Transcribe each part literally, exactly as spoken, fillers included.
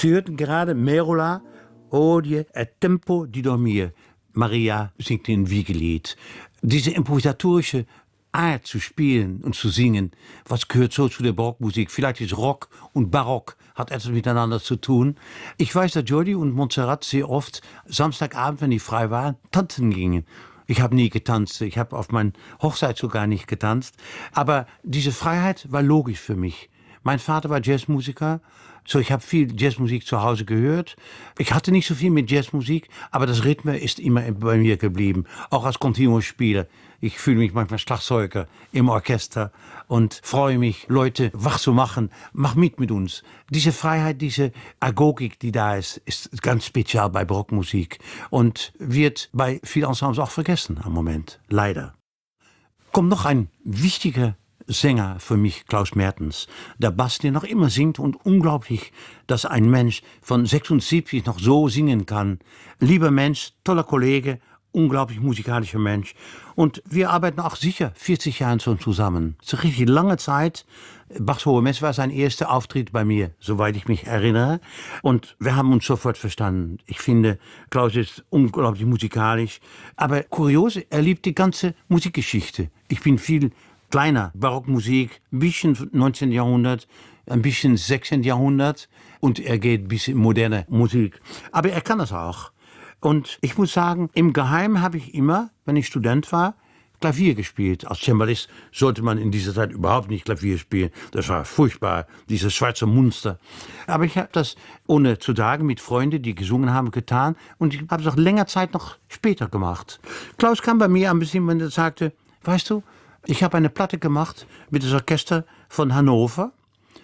Sie hörten gerade Merola, Odie et tempo di dormir. Maria singt in Wiegelied. Diese improvisatorische Art zu spielen und zu singen, was gehört so zu der Barockmusik? Vielleicht ist Rock und Barock, hat etwas miteinander zu tun. Ich weiß, dass Jordi und Montserrat sehr oft Samstagabend, wenn die frei waren, tanzen gingen. Ich habe nie getanzt, ich habe auf meiner Hochzeit sogar nicht getanzt. Aber diese Freiheit war logisch für mich. Mein Vater war Jazzmusiker, so ich habe viel Jazzmusik zu Hause gehört. Ich hatte nicht so viel mit Jazzmusik, aber das Rhythmus ist immer bei mir geblieben, auch als Continuo-Spieler. Ich fühle mich manchmal Schlagzeuger im Orchester und freue mich, Leute wach zu machen. Mach mit mit uns. Diese Freiheit, diese Agogik, die da ist, ist ganz speziell bei Barockmusik und wird bei vielen Ensembles auch vergessen am Moment, leider. Kommt noch ein wichtiger Sänger für mich, Klaus Mertens. Der Bass, der noch immer singt und unglaublich, dass ein Mensch von sechsundsiebzig noch so singen kann. Lieber Mensch, toller Kollege, unglaublich musikalischer Mensch. Und wir arbeiten auch sicher vierzig Jahre schon zusammen. Das ist eine richtig lange Zeit. Bachs Hohe Messe war sein erster Auftritt bei mir, soweit ich mich erinnere. Und wir haben uns sofort verstanden. Ich finde, Klaus ist unglaublich musikalisch. Aber kurios, er liebt die ganze Musikgeschichte. Ich bin viel kleiner Barockmusik, ein bisschen neunzehnten Jahrhundert, ein bisschen sechzehnten Jahrhundert und er geht bis in moderne Musik. Aber er kann das auch. Und ich muss sagen, im Geheimen habe ich immer, wenn ich Student war, Klavier gespielt. Als Cembalist sollte man in dieser Zeit überhaupt nicht Klavier spielen. Das war furchtbar, dieses schwarze Monster. Aber ich habe das, ohne zu sagen, mit Freunden, die gesungen haben, getan. Und ich habe es auch länger Zeit noch später gemacht. Klaus kam bei mir ein bisschen, wenn er sagte, weißt du, ich habe eine Platte gemacht mit dem Orchester von Hannover.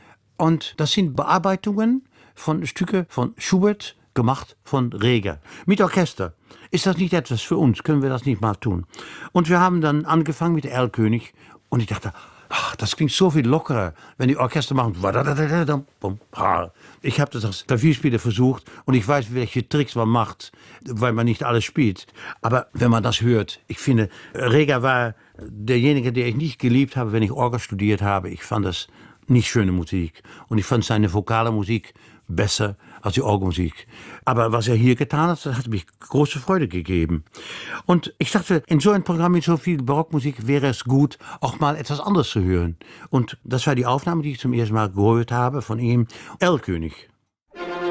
Und das sind Bearbeitungen von Stücke von Schubert, gemacht von Reger. Mit Orchester. Ist das nicht etwas für uns? Können wir das nicht mal tun? Und wir haben dann angefangen mit Erlkönig. Und ich dachte, ach, das klingt so viel lockerer, wenn die Orchester machen. Ich habe das als Klavierspieler versucht und ich weiß, welche Tricks man macht, weil man nicht alles spielt. Aber wenn man das hört, ich finde, Reger war derjenige, der ich nicht geliebt habe, wenn ich Orgel studiert habe. Ich fand das nicht schöne Musik. Und ich fand seine vokale Musik besser als die Orgelmusik. Aber was er hier getan hat, das hat mich große Freude gegeben. Und ich dachte, in so einem Programm mit so viel Barockmusik wäre es gut, auch mal etwas anderes zu hören. Und das war die Aufnahme, die ich zum ersten Mal gehört habe von ihm, Erlkönig.